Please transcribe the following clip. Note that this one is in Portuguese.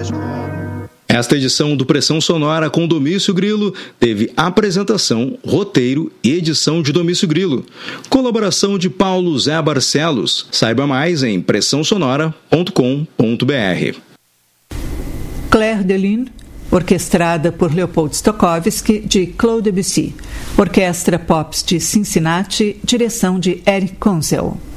Esta edição do Pressão Sonora com Domício Grilo teve apresentação, roteiro e edição de Domício Grilo. Colaboração de Paulo Zé Barcelos. Saiba mais em pressãosonora.com.br. Claire de Lune, orquestrada por Leopold Stokowski, de Claude Debussy. Orquestra Pops de Cincinnati, direção de Eric Konzel.